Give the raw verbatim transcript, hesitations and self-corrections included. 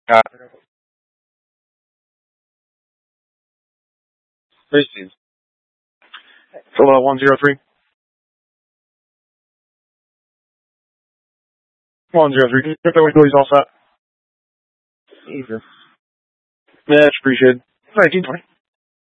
Uh, Christians. Hello, one zero three. One zero three. Get that he's all set. Easy. Much appreciated. nineteen twenty.